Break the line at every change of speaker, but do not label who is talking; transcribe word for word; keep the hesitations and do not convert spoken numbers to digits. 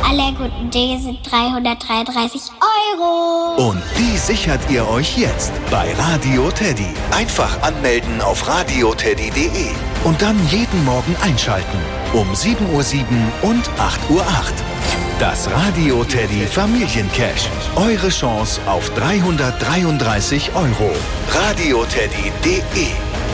aller guten Dinge sind dreihundertdreiunddreißig Euro.
Und die sichert ihr euch jetzt bei Radio Teddy. Einfach anmelden auf radioteddy punkt de und dann jeden Morgen einschalten. Um sieben Uhr sieben und acht Uhr acht. Das Radio Teddy Familiencash. Eure Chance auf dreihundertdreiunddreißig Euro. radioteddy punkt de